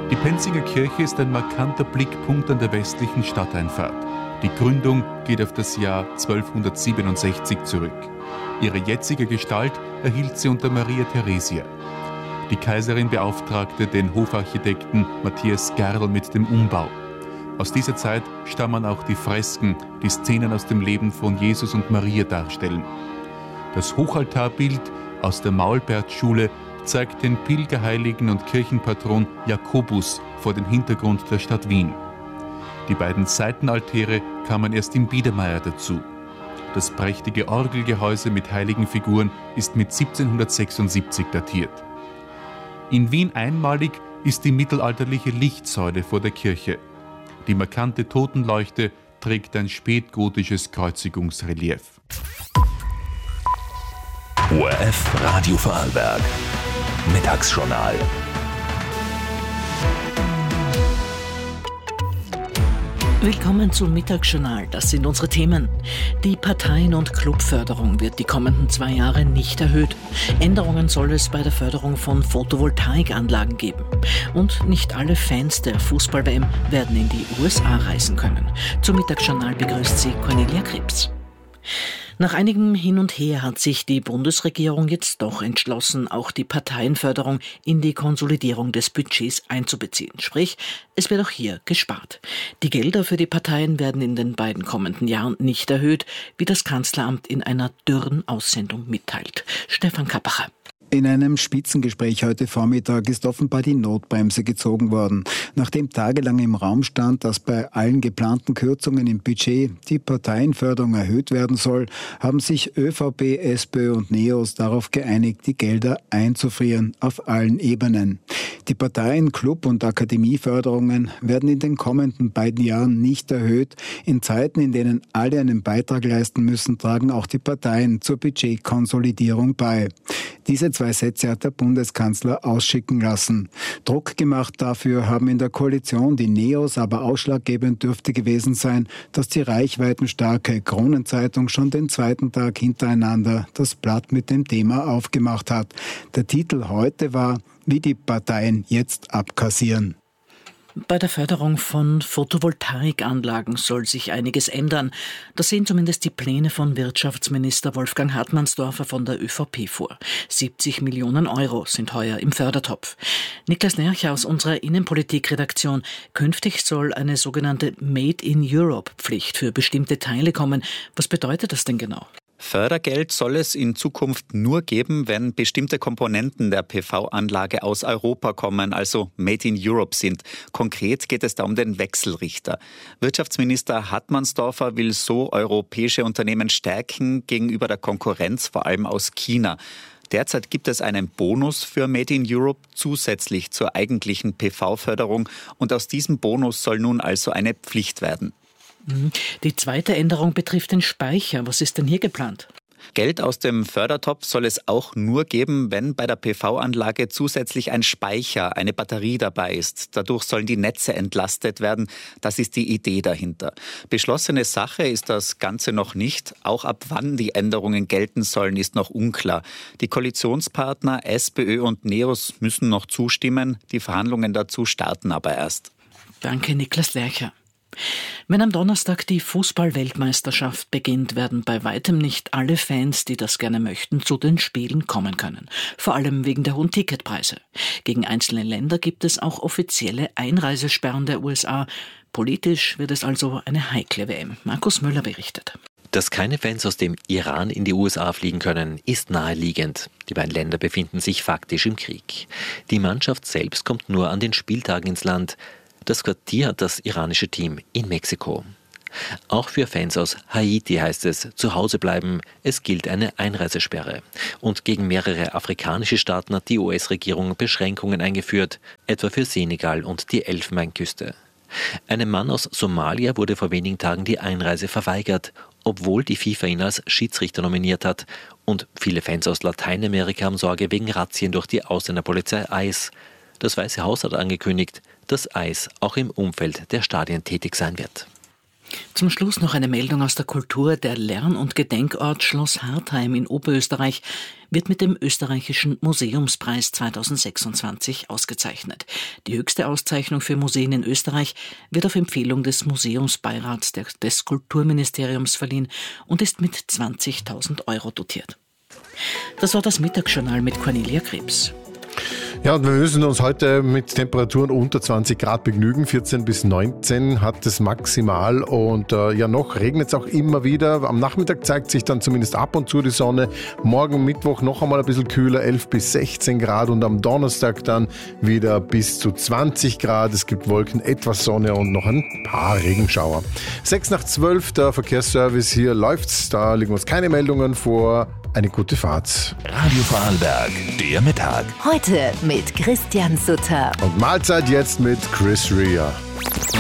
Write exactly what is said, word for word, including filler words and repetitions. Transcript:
Die Penzinger Kirche ist ein markanter Blickpunkt an der westlichen Stadteinfahrt. Die Gründung geht auf das Jahr zwölfhundertsiebenundsechzig zurück. Ihre jetzige Gestalt erhielt sie unter Maria Theresia. Die Kaiserin beauftragte den Hofarchitekten Matthias Gerl mit dem Umbau. Aus dieser Zeit stammen auch die Fresken, die Szenen aus dem Leben von Jesus und Maria darstellen. Das Hochaltarbild aus der Maulbertschule zeigt den Pilgerheiligen und Kirchenpatron Jakobus vor dem Hintergrund der Stadt Wien. Die beiden Seitenaltäre kamen erst im Biedermeier dazu. Das prächtige Orgelgehäuse mit heiligen Figuren ist mit siebzehnhundertsechsundsiebzig datiert. In Wien einmalig ist die mittelalterliche Lichtsäule vor der Kirche. Die markante Totenleuchte trägt ein spätgotisches Kreuzigungsrelief. O R F Radio Vorarlberg. Mittagsjournal. Willkommen zum Mittagsjournal. Das sind unsere Themen. Die Parteien- und Clubförderung wird die kommenden zwei Jahre nicht erhöht. Änderungen soll es bei der Förderung von Photovoltaikanlagen geben. Und nicht alle Fans der Fußball-W M werden in die U S A reisen können. Zum Mittagsjournal begrüßt sie Cornelia Krebs. Nach einigem Hin und Her hat sich die Bundesregierung jetzt doch entschlossen, auch die Parteienförderung in die Konsolidierung des Budgets einzubeziehen. Sprich, es wird auch hier gespart. Die Gelder für die Parteien werden in den beiden kommenden Jahren nicht erhöht, wie das Kanzleramt in einer dürren Aussendung mitteilt. Stefan Kappacher. In einem Spitzengespräch heute Vormittag ist offenbar die Notbremse gezogen worden. Nachdem tagelang im Raum stand, dass bei allen geplanten Kürzungen im Budget die Parteienförderung erhöht werden soll, haben sich ÖVP, SPÖ und NEOS darauf geeinigt, die Gelder einzufrieren auf allen Ebenen. Die Parteien-, Club- und Akademieförderungen werden in den kommenden beiden Jahren nicht erhöht. In Zeiten, in denen alle einen Beitrag leisten müssen, tragen auch die Parteien zur Budgetkonsolidierung bei. Diese zwei Sätze hat der Bundeskanzler ausschicken lassen. Druck gemacht dafür haben in der Koalition die Neos, aber ausschlaggebend dürfte gewesen sein, dass die reichweitenstarke Kronenzeitung schon den zweiten Tag hintereinander das Blatt mit dem Thema aufgemacht hat. Der Titel heute war, wie die Parteien jetzt abkassieren. Bei der Förderung von Photovoltaikanlagen soll sich einiges ändern. Das sehen zumindest die Pläne von Wirtschaftsminister Wolfgang Hartmannsdorfer von der ÖVP vor. siebzig Millionen Euro sind heuer im Fördertopf. Niklas Lercher aus unserer Innenpolitik-Redaktion. Künftig soll eine sogenannte Made-in-Europe-Pflicht für bestimmte Teile kommen. Was bedeutet das denn genau? Fördergeld soll es in Zukunft nur geben, wenn bestimmte Komponenten der P V-Anlage aus Europa kommen, also Made in Europe sind. Konkret geht es da um den Wechselrichter. Wirtschaftsminister Hartmannsdorfer will so europäische Unternehmen stärken gegenüber der Konkurrenz, vor allem aus China. Derzeit gibt es einen Bonus für Made in Europe zusätzlich zur eigentlichen P V-Förderung und aus diesem Bonus soll nun also eine Pflicht werden. Die zweite Änderung betrifft den Speicher. Was ist denn hier geplant? Geld aus dem Fördertopf soll es auch nur geben, wenn bei der P V-Anlage zusätzlich ein Speicher, eine Batterie dabei ist. Dadurch sollen die Netze entlastet werden. Das ist die Idee dahinter. Beschlossene Sache ist das Ganze noch nicht. Auch ab wann die Änderungen gelten sollen, ist noch unklar. Die Koalitionspartner SPÖ und NEOS müssen noch zustimmen. Die Verhandlungen dazu starten aber erst. Danke, Niklas Lercher. Wenn am Donnerstag die Fußball-Weltmeisterschaft beginnt, werden bei weitem nicht alle Fans, die das gerne möchten, zu den Spielen kommen können. Vor allem wegen der hohen Ticketpreise. Gegen einzelne Länder gibt es auch offizielle Einreisesperren der U S A. Politisch wird es also eine heikle W M. Markus Müller berichtet. Dass keine Fans aus dem Iran in die U S A fliegen können, ist naheliegend. Die beiden Länder befinden sich faktisch im Krieg. Die Mannschaft selbst kommt nur an den Spieltagen ins Land. Das Quartier hat das iranische Team in Mexiko. Auch für Fans aus Haiti heißt es, zu Hause bleiben, es gilt eine Einreisesperre. Und gegen mehrere afrikanische Staaten hat die U S-Regierung Beschränkungen eingeführt, etwa für Senegal und die Elfenbeinküste. Einem Mann aus Somalia wurde vor wenigen Tagen die Einreise verweigert, obwohl die FIFA ihn als Schiedsrichter nominiert hat. Und viele Fans aus Lateinamerika haben Sorge wegen Razzien durch die Ausländerpolizei I C E. Das Weiße Haus hat angekündigt, dass I C E auch im Umfeld der Stadien tätig sein wird. Zum Schluss noch eine Meldung aus der Kultur. Der Lern- und Gedenkort Schloss Hartheim in Oberösterreich wird mit dem Österreichischen Museumspreis zweitausendsechsundzwanzig ausgezeichnet. Die höchste Auszeichnung für Museen in Österreich wird auf Empfehlung des Museumsbeirats des Kulturministeriums verliehen und ist mit zwanzigtausend Euro dotiert. Das war das Mittagsjournal mit Cornelia Krebs. Ja, und wir müssen uns heute mit Temperaturen unter zwanzig Grad begnügen. vierzehn bis neunzehn hat es maximal und äh, ja, noch regnet es auch immer wieder. Am Nachmittag zeigt sich dann zumindest ab und zu die Sonne. Morgen Mittwoch noch einmal ein bisschen kühler, elf bis sechzehn Grad und am Donnerstag dann wieder bis zu zwanzig Grad. Es gibt Wolken, etwas Sonne und noch ein paar Regenschauer. sechs nach zwölf, der Verkehrsservice, hier läuft's. Da liegen uns keine Meldungen vor. Eine gute Fahrt. Radio Vorarlberg, der Mittag. Heute mit Christian Sutter. Und Mahlzeit jetzt mit Chris Rea.